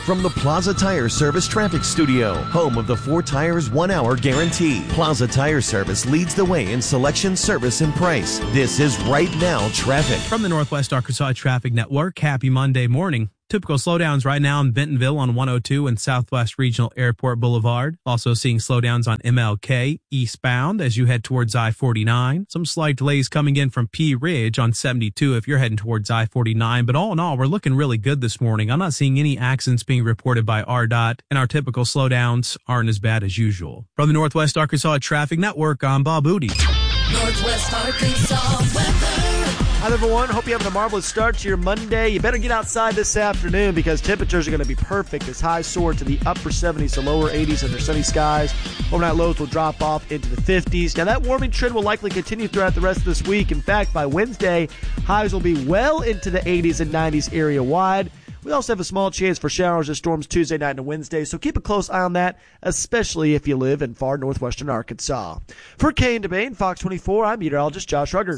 from the Plaza Tire Service Traffic Studio, home of the 4 tires 1 hour guarantee. Plaza Tire Service leads the way in selection, service, and price. This is Right Now Traffic. From the Northwest Arkansas Traffic Network, happy Monday morning. Typical slowdowns right now in Bentonville on 102 and Southwest Regional Airport Boulevard. Also seeing slowdowns on MLK eastbound as you head towards I-49. Some slight delays coming in from P Ridge on 72 if you're heading towards I-49. But all in all, we're looking really good this morning. I'm not seeing any accidents being reported by RDOT, and our typical slowdowns aren't as bad as usual. From the Northwest Arkansas Traffic Network, I'm Bob Udi. Northwest Arkansas weather. Hi, everyone. Hope you're having a marvelous start to your Monday. You better get outside this afternoon because temperatures are going to be perfect as highs soar to the upper 70s to lower 80s under sunny skies. Overnight lows will drop off into the 50s. Now, that warming trend will likely continue throughout the rest of this week. In fact, by Wednesday, highs will be well into the 80s and 90s area-wide. We also have a small chance for showers and storms Tuesday night and Wednesday, so keep a close eye on that, especially if you live in far northwestern Arkansas. For K&W Fox 24, I'm meteorologist Josh Rugger.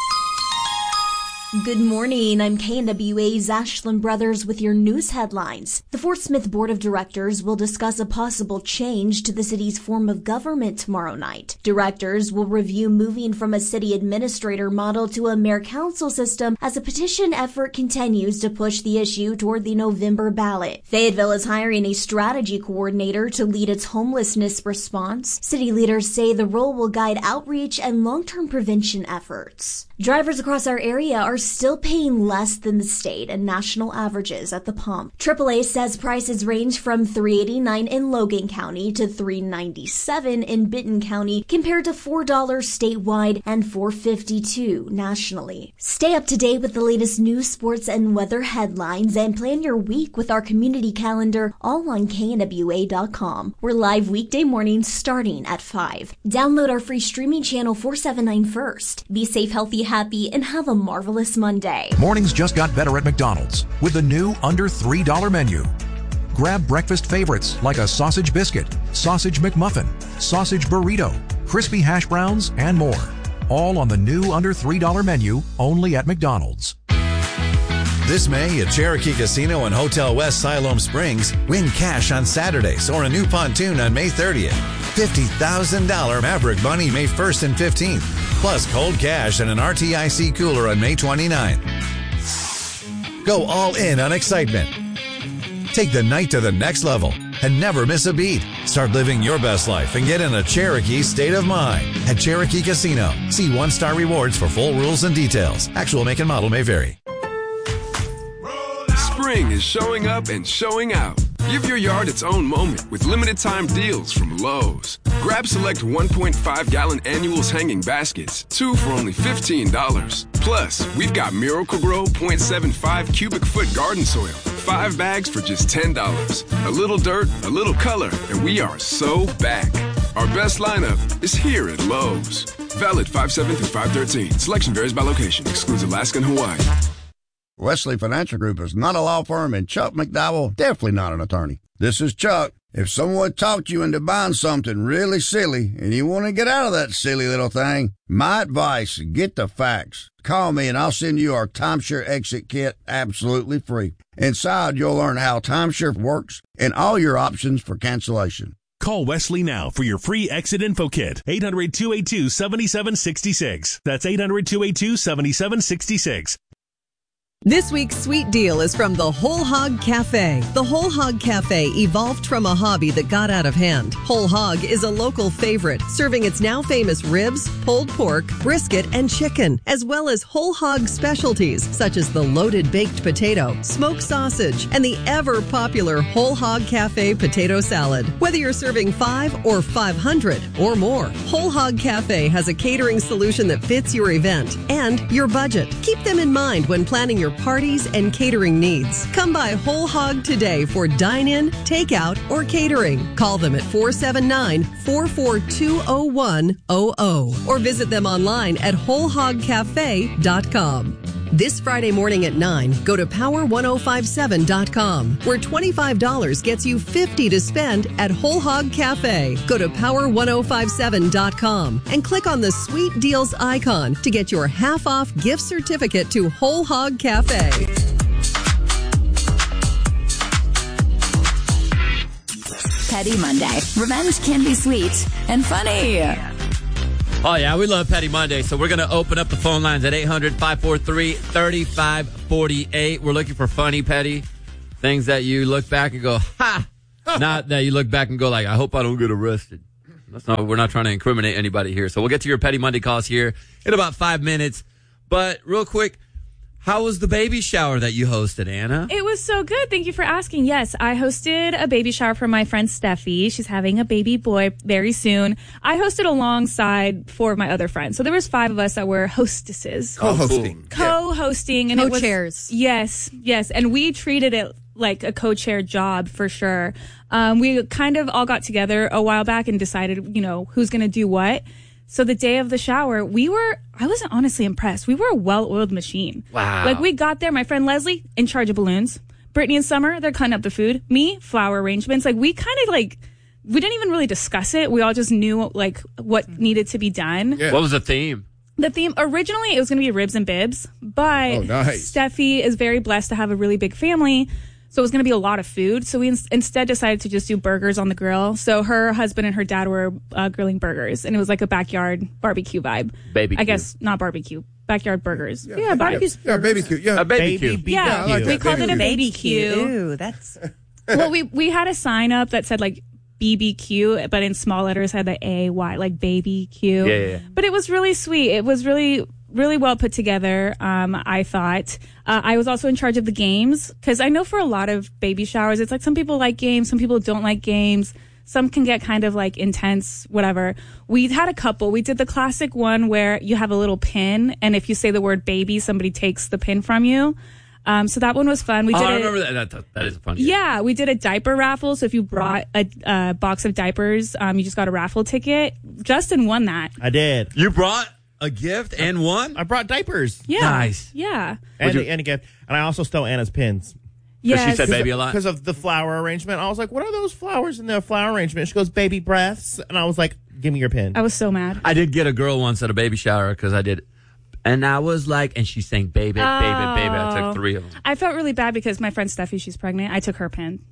Good morning. I'm KNWA's Ashland Brothers with your news headlines. The Fort Smith Board of Directors will discuss a possible change to the city's form of government tomorrow night. Directors will review moving from a city administrator model to a mayor-council system as a petition effort continues to push the issue toward the November ballot. Fayetteville is hiring a strategy coordinator to lead its homelessness response. City leaders say the role will guide outreach and long-term prevention efforts. Drivers across our area are still paying less than the state and national averages at the pump. AAA says prices range from $3.89 in Logan County to $3.97 in Benton County compared to $4 statewide and $4.52 nationally. Stay up to date with the latest news, sports, and weather headlines and plan your week with our community calendar all on KNWA.com. We're live weekday mornings starting at 5. Download our free streaming channel 479 first. Be safe, healthy, happy, and have a marvelous Monday. Mornings just got better at McDonald's with the new under $3 menu. Grab breakfast favorites like a sausage biscuit, sausage McMuffin, sausage burrito, crispy hash browns, and more. All on the new under $3 menu only at McDonald's. This May at Cherokee Casino and Hotel West Siloam Springs, win cash on Saturdays or a new pontoon on May 30th. $50,000 Maverick Bunny May 1st and 15th. Plus cold cash and an RTIC cooler on May 29th. Go all in on excitement. Take the night to the next level and never miss a beat. Start living your best life and get in a Cherokee state of mind at Cherokee Casino. See One-Star Rewards for full rules and details. Actual make and model may vary. Spring is showing up and showing out. Give your yard its own moment with limited time deals from Lowe's. Grab select 1.5-gallon annuals hanging baskets, 2 for only $15. Plus, we've got Miracle-Gro 0.75 cubic foot garden soil, 5 bags for just $10. A little dirt, a little color, and we are so back. Our best lineup is here at Lowe's. Valid 5/7 through 5/13. Selection varies by location. Excludes Alaska and Hawaii. Wesley Financial Group is not a law firm, and Chuck McDowell definitely not an attorney. This is Chuck. If someone talked you into buying something really silly and you want to get out of that silly little thing, my advice, get the facts. Call me and I'll send you our timeshare exit kit absolutely free. Inside, you'll learn how timeshare works and all your options for cancellation. Call Wesley now for your free exit info kit. 800-282-7766. That's 800-282-7766. This week's sweet deal is from the Whole Hog Cafe. The Whole Hog Cafe evolved from a hobby that got out of hand. Whole Hog is a local favorite, serving its now famous ribs, pulled pork, brisket, and chicken, as well as whole hog specialties such as the loaded baked potato, smoked sausage, and the ever popular Whole Hog Cafe potato salad. Whether you're serving 5 or 500 or more, Whole Hog Cafe has a catering solution that fits your event and your budget. Keep them in mind when planning your parties and catering needs. Come by Whole Hog today for dine-in, takeout, or catering. Call them at 479-442-0100 or visit them online at wholehogcafe.com. This Friday morning at 9, go to power1057.com, where $25 gets you $50 to spend at Whole Hog Cafe. Go to power1057.com and click on the Sweet Deals icon to get your half-off gift certificate to Whole Hog Cafe. Petty Monday. Revenge can be sweet and funny. Oh, yeah, we love Petty Monday, so we're going to open up the phone lines at 800-543-3548. We're looking for funny, petty things that you look back and go, ha! Not that you look back and go like, I hope I don't get arrested. We're not trying to incriminate anybody here. So we'll get to your Petty Monday calls here in about 5 minutes. But real quick, how was the baby shower that you hosted, Anna? It was so good. Thank you for asking. Yes, I hosted a baby shower for my friend Steffi. She's having a baby boy very soon. I hosted alongside 4 of my other friends. So there was 5 of us that were hostesses. Co-hosting. Co-hosting. And Co-chairs. Yes. And we treated it like a co-chair job for sure. We kind of all got together a while back and decided, who's going to do what. So the day of the shower, I wasn't honestly impressed. We were a well-oiled machine. Wow. Like we got there, my friend Leslie, in charge of balloons. Brittany and Summer, they're cutting up the food. Me, flower arrangements. Like we kind of we didn't even really discuss it. We all just knew what needed to be done. Yeah. What was the theme? The theme, originally it was going to be ribs and bibs, but nice. Steffi is very blessed to have a really big family. So it was going to be a lot of food. So we instead decided to just do burgers on the grill. So her husband and her dad were grilling burgers. And it was like a backyard barbecue vibe. Barbecue. I guess not barbecue. Backyard burgers. Yeah, barbecue's Yeah, BBQ. Yeah, BBQ. Yeah, I like we that. called it a BBQ. BBQ. Ooh, that's... Well, we had a sign up that said BBQ, but in small letters had the AY, like baby Q. Yeah. But it was really sweet. It was really well put together, I thought. I was also in charge of the games, because I know for a lot of baby showers, it's like some people like games, some people don't like games. Some can get kind of intense, whatever. We had a couple. We did the classic one where you have a little pin, and if you say the word baby, somebody takes the pin from you. So that one was fun. I remember that. That is fun. Yeah, we did a diaper raffle. So if you brought a box of diapers, you just got a raffle ticket. Justin won that. I did. You brought a gift and one? I brought diapers. Yeah. Nice. Yeah. And a gift. And I also stole Anna's pins. Yes. She said baby a lot? Because of the flower arrangement. I was like, what are those flowers in the flower arrangement? She goes, baby breaths. And I was like, give me your pin. I was so mad. I did get a girl once at a baby shower because I did. And I was like, and she sang baby, baby, baby. I took 3 of them. I felt really bad because my friend Steffi, she's pregnant. I took her pin.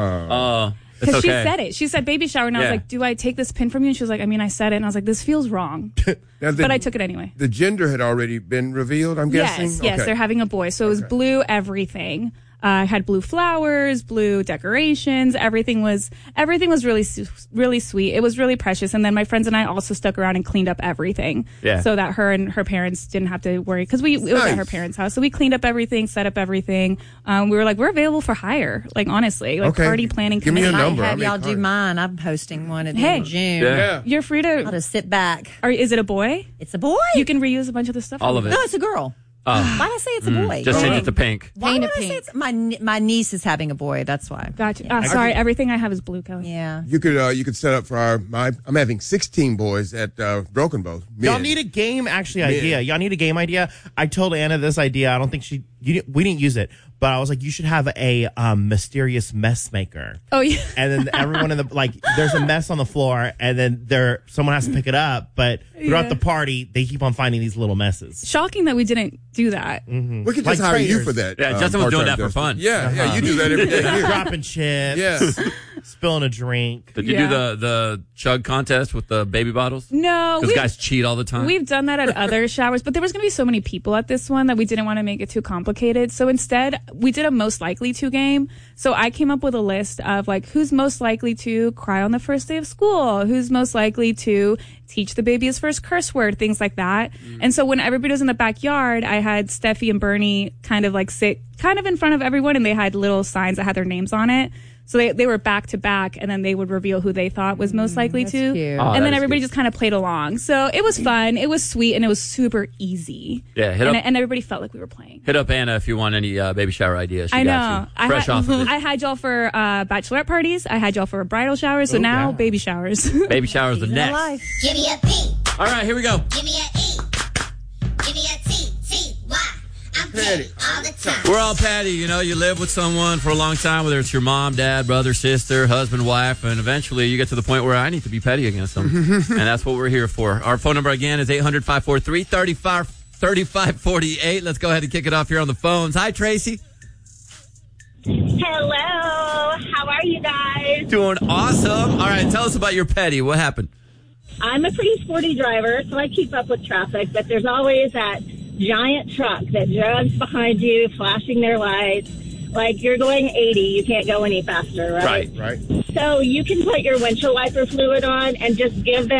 Because she said it. She said baby shower. And I was like, do I take this pin from you? And she was like, I said it. And I was like, this feels wrong. But I took it anyway. The gender had already been revealed, I'm guessing? Yes, they're having a boy. So it was blue everything. I had blue flowers, blue decorations. Everything was really sweet. It was really precious. And then my friends and I also stuck around and cleaned up everything, so that her and her parents didn't have to worry, because it was at her parents' house. So we cleaned up everything, set up everything. We were like, we're available for hire. Like honestly, party planning. Give me a number. Have y'all do mine. I'm hosting one at the end of June. Yeah. You're free to. I'll just sit back. Is it a boy? It's a boy. You can reuse a bunch of the stuff. All of it. No, it's a girl. Why did I say it's a boy? Just change it to pink. Why did I say it's my niece is having a boy? That's why. Gotcha. Sorry, everything I have is blue, Kelly. Yeah. You could set up for I'm having 16 boys at Broken Bow. Y'all need a game idea. Y'all need a game idea. I told Anna this idea. I don't think we didn't use it, but I was like, you should have a mysterious mess maker. Oh yeah. And then everyone in the there's a mess on the floor, and then someone has to pick it up. But throughout the party, they keep on finding these little messes. Shocking that we didn't do that. Mm-hmm. We could just hire you for that. Yeah, Justin was doing that for fun. Yeah, you do that every day here. Dropping chips. Yeah. Spilling a drink. Did you do the chug contest with the baby bottles? No. Because guys cheat all the time. We've done that at other showers, but there was going to be so many people at this one that we didn't want to make it too complicated. So instead, we did a most likely to game. So I came up with a list of who's most likely to cry on the first day of school, who's most likely to teach the baby his first curse word, things like that. And so when everybody was in the backyard, I had Steffi and Bernie kind of sit kind of in front of everyone, and they had little signs that had their names on it. So they were back to back, and then they would reveal who they thought was most likely to. Cute. And then everybody just kind of played along. So it was fun. It was sweet, and it was super easy. Yeah, and everybody felt like we were playing. Hit up Anna if you want any baby shower ideas. I know. Got you. Fresh off of it. I had y'all for bachelorette parties. I had y'all for bridal showers. So now baby showers. Baby showers the next. Give me a P. All right, here we go. Give me a E. Give me a T. T-Y. I'm petty all the time. We're all petty. You live with someone for a long time, whether it's your mom, dad, brother, sister, husband, wife, and eventually you get to the point where I need to be petty against them. And that's what we're here for. Our phone number again is 800-543-3548. Let's go ahead and kick it off here on the phones. Hi, Tracy. Hello. How are you guys? Doing awesome. All right, tell us about your petty. What happened? I'm a pretty sporty driver, so I keep up with traffic, but there's always that giant truck that jogs behind you, flashing their lights. Like, you're going 80, you can't go any faster, right? Right. So you can put your windshield wiper fluid on and just give them